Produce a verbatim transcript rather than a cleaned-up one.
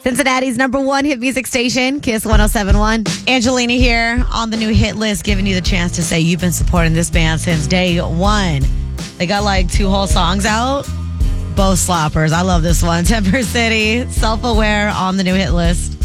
Cincinnati's number one hit music station, Kiss one oh seven point one. Angelina here on the new hit list, giving you the chance to say you've been supporting this band since day one. They got like two whole songs out. Both slappers. I love this one. Temper City, Self-Aware on the new hit list.